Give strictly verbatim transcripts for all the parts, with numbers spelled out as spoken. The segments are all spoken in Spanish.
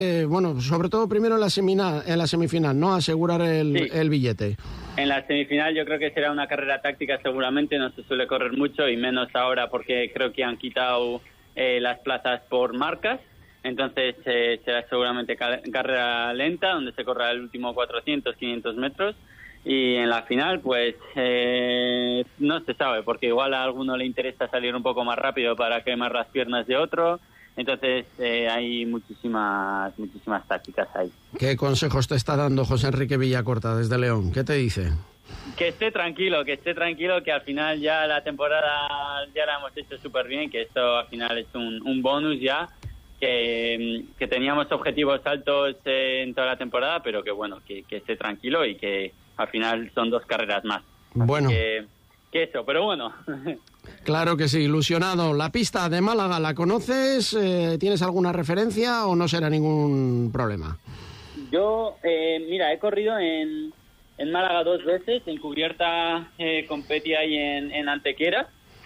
Eh, bueno, sobre todo primero en la, semina, en la semifinal, ¿no? Asegurar el, sí. el billete. En la semifinal yo creo que será una carrera táctica seguramente, no se suele correr mucho y menos ahora porque creo que han quitado eh, las plazas por marcas, entonces eh, será seguramente ca- carrera lenta donde se corra el último cuatrocientos, quinientos metros y en la final pues eh, no se sabe porque igual a alguno le interesa salir un poco más rápido para quemar las piernas de otro. Entonces eh, hay muchísimas muchísimas tácticas ahí. ¿Qué consejos te está dando José Enrique Villacorta desde León? ¿Qué te dice? Que esté tranquilo, que esté tranquilo, que al final ya la temporada ya la hemos hecho súper bien, que esto al final es un, un bonus ya, que, que teníamos objetivos altos en toda la temporada, pero que bueno, que, que esté tranquilo y que al final son dos carreras más. Bueno. Que, que eso, pero bueno... Claro que sí, ilusionado. La pista de Málaga, ¿la conoces? Eh, ¿Tienes alguna referencia o no será ningún problema? Yo, eh, mira, he corrido en, en Málaga dos veces, en cubierta eh, competí ahí en, en Antequera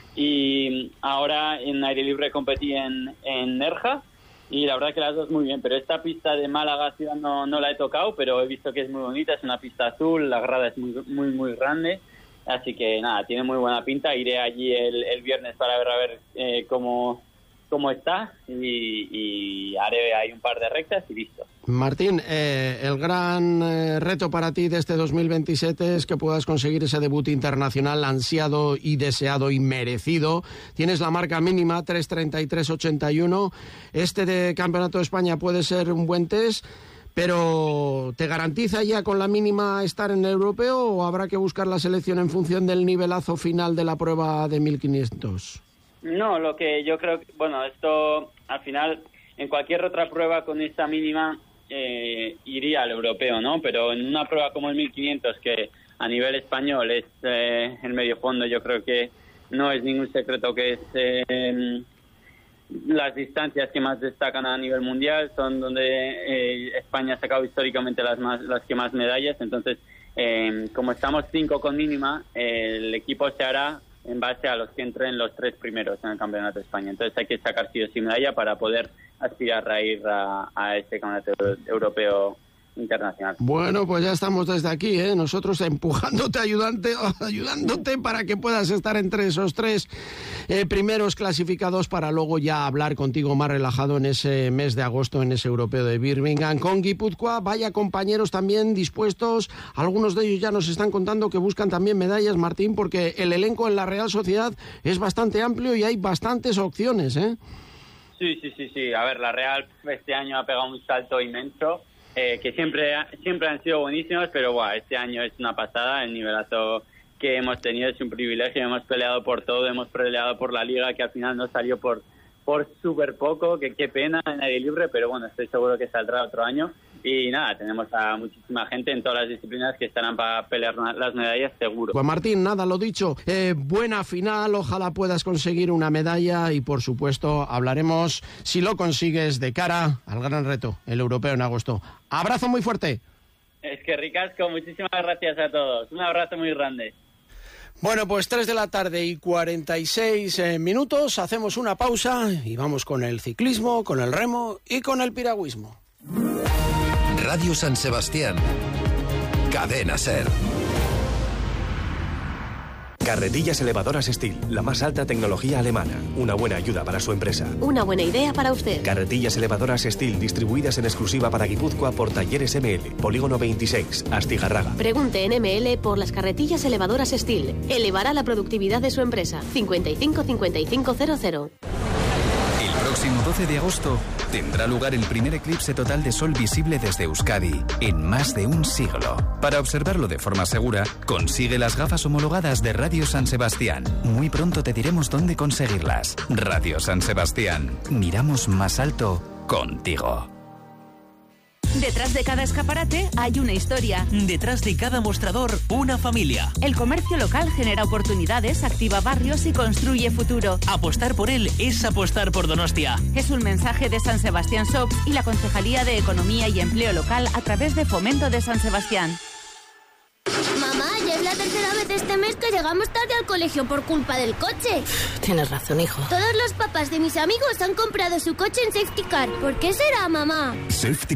y ahora en aire libre competí en, en Nerja y la verdad que las dos muy bien, pero esta pista de Málaga ciudad no, no la he tocado, pero he visto que es muy bonita, es una pista azul, la grada es muy, muy, muy grande. Así que nada, tiene muy buena pinta. Iré allí el, el viernes para ver a ver eh, cómo, cómo está y, y haré ahí un par de rectas y listo. Martín, eh, el gran eh, reto para ti de este dos mil veintisiete es que puedas conseguir ese debut internacional ansiado y deseado y merecido. Tienes la marca mínima, tres treinta y tres ochenta y uno. Este de Campeonato de España puede ser un buen test. Pero, ¿te garantiza ya con la mínima estar en el europeo o habrá que buscar la selección en función del nivelazo final de la prueba de mil quinientos? No, lo que yo creo que, bueno, esto al final, en cualquier otra prueba con esta mínima eh, iría al europeo, ¿no? Pero en una prueba como el mil quinientos, que a nivel español es eh, el medio fondo, yo creo que no es ningún secreto que es... Eh, las distancias que más destacan a nivel mundial son donde eh, España ha sacado históricamente las más las que más medallas, entonces eh, como estamos cinco con mínima, eh, el equipo se hará en base a los que entren los tres primeros en el Campeonato de España, entonces hay que sacar sí o sí medalla para poder aspirar a ir a, a este Campeonato Europeo internacional. Bueno, pues ya estamos desde aquí, ¿eh? Nosotros empujándote, ayudante, ayudándote para que puedas estar entre esos tres eh, primeros clasificados para luego ya hablar contigo más relajado en ese mes de agosto, en ese europeo de Birmingham. Con Guipúzcoa, vaya compañeros también dispuestos, algunos de ellos ya nos están contando que buscan también medallas, Martín, porque el elenco en la Real Sociedad es bastante amplio y hay bastantes opciones, ¿eh? Sí, sí, sí, sí. A ver, la Real este año ha pegado un salto inmenso. Eh, que siempre siempre han sido buenísimos, pero wow, este año es una pasada, el nivelazo que hemos tenido es un privilegio, hemos peleado por todo, hemos peleado por la liga que al final no salió por por súper poco, que qué pena en aire libre, pero bueno, estoy seguro que saldrá otro año y nada, tenemos a muchísima gente en todas las disciplinas que estarán para pelear las medallas seguro. Pues Martín, nada, lo dicho, eh, buena final, ojalá puedas conseguir una medalla y por supuesto hablaremos, si lo consigues, de cara al gran reto, el europeo en agosto. Abrazo muy fuerte. Es que ricasco, muchísimas gracias a todos, un abrazo muy grande. Bueno, pues tres de la tarde y cuarenta y seis eh, minutos, hacemos una pausa y vamos con el ciclismo, con el remo y con el piragüismo. Radio San Sebastián, Cadena SER. Carretillas elevadoras Steel, la más alta tecnología alemana. Una buena ayuda para su empresa. Una buena idea para usted. Carretillas elevadoras Steel, distribuidas en exclusiva para Guipúzcoa por Talleres M L, Polígono veintiséis, Astigarraga. Pregunte en M L por las carretillas elevadoras Steel. Elevará la productividad de su empresa. cincuenta y cinco cincuenta y cinco cero cero. El próximo doce de agosto tendrá lugar el primer eclipse total de sol visible desde Euskadi en más de un siglo. Para observarlo de forma segura, consigue las gafas homologadas de Radio San Sebastián. Muy pronto te diremos dónde conseguirlas. Radio San Sebastián. Miramos más alto contigo. Detrás de cada escaparate hay una historia. Detrás de cada mostrador, una familia. El comercio local genera oportunidades, activa barrios y construye futuro. Apostar por él es apostar por Donostia. Es un mensaje de San Sebastián Shops y la Concejalía de Economía y Empleo Local a través de Fomento de San Sebastián. Mamá, ya he la tercera vez este mes que llegamos tarde al colegio por culpa del coche. Tienes razón, hijo. Todos los papás de mis amigos han comprado su coche en Safety Car. ¿Por qué será, mamá? Safety